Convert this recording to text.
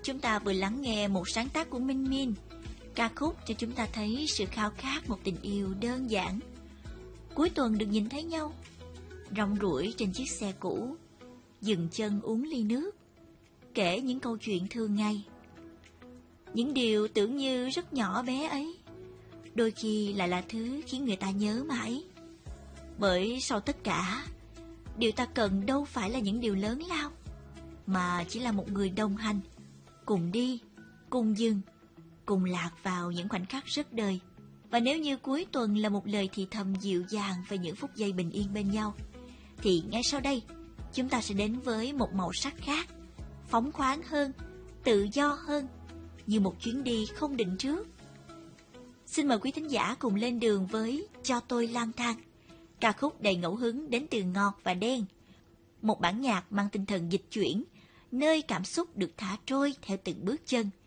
chúng ta vừa lắng nghe một sáng tác của Minh Min, ca khúc cho chúng ta thấy sự khao khát một tình yêu đơn giản. Cuối tuần được nhìn thấy nhau, rong ruổi trên chiếc xe cũ, dừng chân uống ly nước, kể những câu chuyện thường ngày. Những điều tưởng như rất nhỏ bé ấy, đôi khi lại là thứ khiến người ta nhớ mãi. Bởi sau tất cả, điều ta cần đâu phải là những điều lớn lao, mà chỉ là một người đồng hành, cùng đi, cùng dừng, cùng lạc vào những khoảnh khắc rất đời. Và nếu như cuối tuần là một lời thì thầm dịu dàng về những phút giây bình yên bên nhau, thì ngay sau đây, chúng ta sẽ đến với một màu sắc khác, phóng khoáng hơn, tự do hơn, như một chuyến đi không định trước. Xin mời quý thính giả cùng lên đường với Cho Tôi Lang Thang, ca khúc đầy ngẫu hứng đến từ Ngọt và Đen. Một bản nhạc mang tinh thần dịch chuyển, nơi cảm xúc được thả trôi theo từng bước chân.